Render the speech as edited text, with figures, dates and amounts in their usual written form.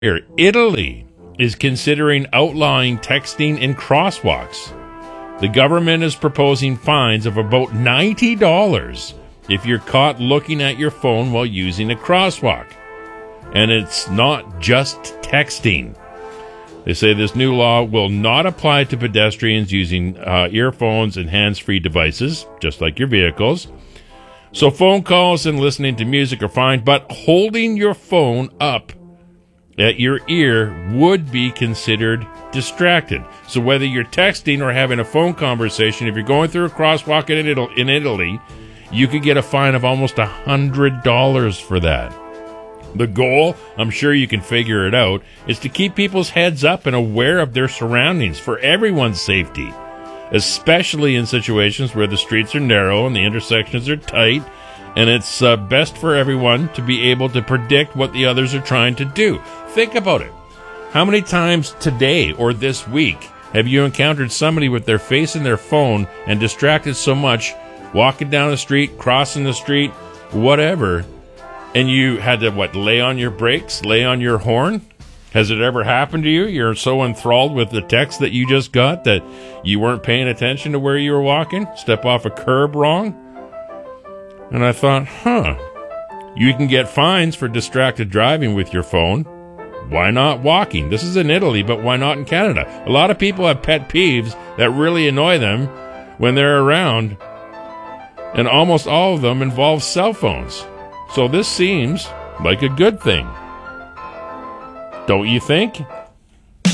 Here, Italy is considering outlawing texting in crosswalks. The government is proposing fines of about $90 if you're caught looking at your phone while using a crosswalk. And it's not just texting. They say this new law will not apply to pedestrians using earphones and hands-free devices, just like your vehicles. So phone calls and listening to music are fine, but holding your phone up at your ear would be considered distracted. So whether you're texting or having a phone conversation, if you're going through a crosswalk in Italy, you could get a fine of almost $100 for that. The goal, I'm sure you can figure it out, is to keep people's heads up and aware of their surroundings for everyone's safety, especially in situations where the streets are narrow and the intersections are tight, and it's best for everyone to be able to predict what the others are trying to do. Think about it. How many times today or this week have you encountered somebody with their face in their phone and distracted so much, walking down the street, crossing the street, whatever, and you had to, lay on your brakes, lay on your horn? Has it ever happened to you? You're so enthralled with the text that you just got that you weren't paying attention to where you were walking? Step off a curb wrong? And I thought, you can get fines for distracted driving with your phone. Why not walking? This is in Italy, but why not in Canada? A lot of people have pet peeves that really annoy them when they're around, and almost all of them involve cell phones. So this seems like a good thing. Don't you think?